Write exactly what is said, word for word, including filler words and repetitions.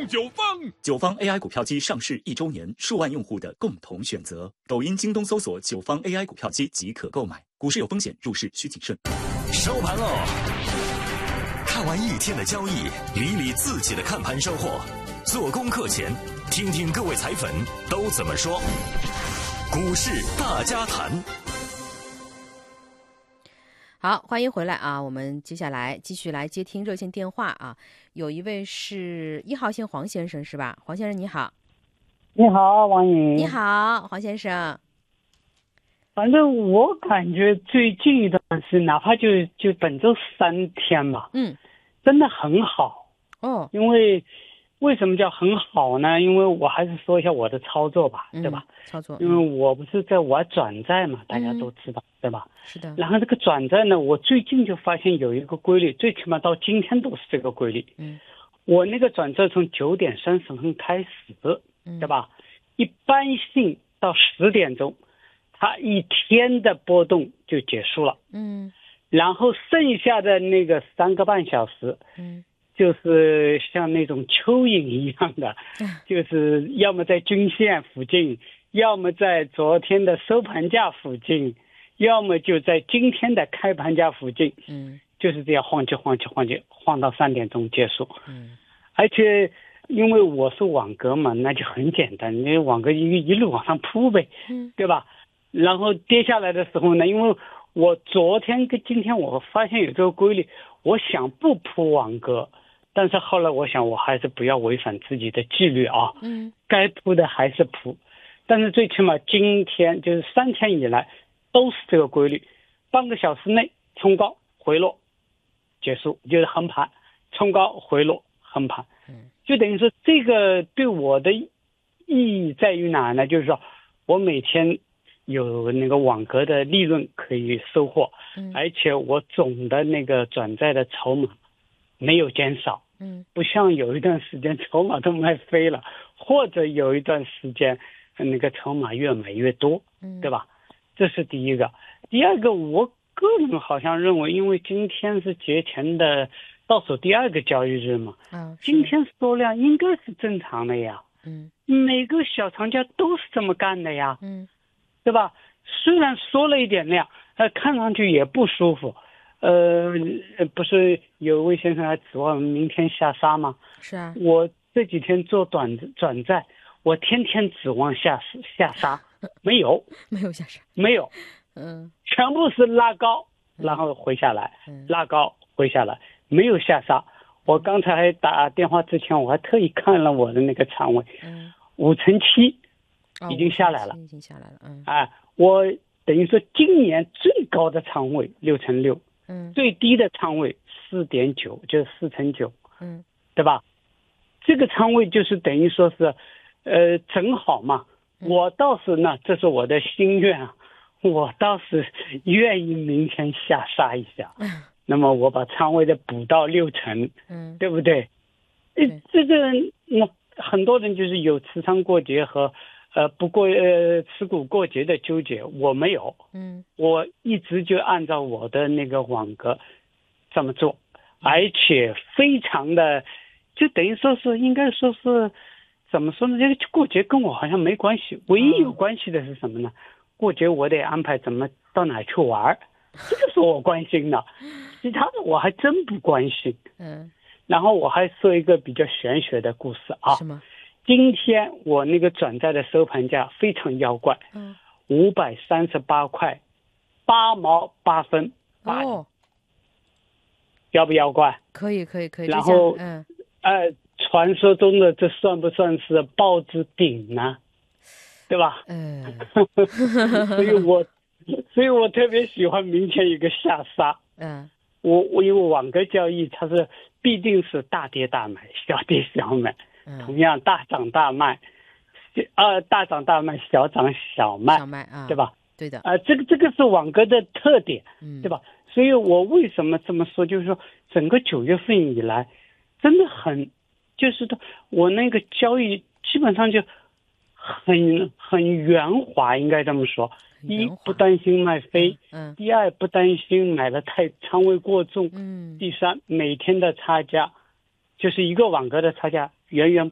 中九方。 九方 A I 股票机上市一周年，数万用户的共同选择。抖音、京东搜索九方 A I 股票机即可购买。股市有风险，入市需谨慎。 收盘喽！看完一天的交易，理理自己的看盘收获。做功课前，听听各位彩粉都怎么说。股市大家谈。 好，欢迎回来啊！我们接下来继续来接听热线电话啊。有一位是一号线黄先生是吧？黄先生你好。 你好，王颖。 你好，黄先生。 反正我感觉最近一段时间，哪怕就就本周三天吧， 嗯， 真的很好哦。 因为为什么叫很好呢？因为我还是说一下我的操作吧， 嗯、 对吧？ 操作， 因为我不是在玩转债嘛，大家都知道， 嗯、 对吧？ 是的。 然后这个转债呢，我最近就发现有一个规律，最起码到今天都是这个规律。 嗯， 我那个转债从九点三十分开始， 嗯、 对吧？一般性到十点钟，它一天的波动就结束了。 嗯， 然后剩下的那个三个半小时， 嗯。 就是像那种蚯蚓一样的，就是要么在均线附近，要么在昨天的收盘价附近，要么就在今天的开盘价附近， 嗯， 就是这样晃去晃去晃去，晃到三点钟结束。 嗯， 而且因为我是网格嘛，那就很简单，你网格一一路往上扑呗， 嗯， 对吧？然后跌下来的时候呢，因为我昨天跟今天我发现有这个规律，我想不扑网格。但是后来我想，我还是不要违反自己的纪律啊。 嗯， 该扑的还是扑，但是最起码今天就是三天以来都是这个规律，半个小时内冲高回落结束，就是横盘，冲高回落横盘。 嗯， 就等于说这个对我的意义在于哪呢？就是说我每天有那个网格的利润可以收获， 嗯，而且我总的那个转债的筹码没有减少， 嗯， 不像有一段时间筹码都卖飞了，或者有一段时间那个筹码越买越多， 嗯， 对吧？这是第一个。第二个，我个人好像认为，因为今天是节前的倒数第二个交易日嘛， 啊， 今天缩量应该是正常的呀， 嗯， 每个小长假都是这么干的呀， 嗯， 对吧？虽然缩了一点量，呃，看上去也不舒服。呃，不是有位先生还指望明天下杀吗？ 是啊， 我这几天做短转债，我天天指望下下杀，没有， 没有下杀， 没有， 嗯， 全部是拉高，然后回下来， 嗯、 拉高回下来，没有下杀。我刚才还打电话之前，我还特意看了我的那个仓位， 嗯， 五成七已经下来了， 哦、已经下来了，嗯， 哎，我等于说今年最高的仓位六成六。 嗯， 最低的仓位四点九，就是四成九， 嗯， 对吧？这个仓位就是等于说是，呃，正好嘛。 嗯、 我倒是呢，这是我的心愿啊，我倒是愿意明天下杀一下。 嗯， 那么我把仓位的补到六成， 嗯， 对不对？呃，这个那很多人就是有持仓过节和。呃，不过呃，持股过节的纠结我没有， 嗯， 我一直就按照我的那个网格这么做，而且非常的，就等于说是应该说是怎么说呢？这个过节跟我好像没关系，唯一有关系的是什么呢？过节我得安排怎么到哪去玩，这个是我关心的，其他的我还真不关心。 嗯， 然后我还说一个比较玄学的故事啊。 什么？ 今天我那个转债的收盘价非常妖怪， 嗯， 五百三十八块八毛八分， 哦， 妖不妖怪？ 可以可以可以。 然后， 嗯， 呃，传说中的这算不算是报纸顶呢？对吧？ 嗯， 所以我，所以我特别喜欢明天一个下杀。 嗯， 我我因为网格交易它是必定是大跌大买，小跌小买。同样大涨大卖，呃，大涨大卖，小涨小卖， 小卖啊， 对吧？ 对的， 呃，这个这个是网格的特点， 嗯， 对吧？所以我为什么这么说？就是说，整个九月份以来，真的很，就是说我那个交易基本上就很很圆滑，应该这么说。一不担心卖飞， 嗯， 第二不担心买的太仓位过重， 嗯， 第三每天的差价。就是一个网格的差价远远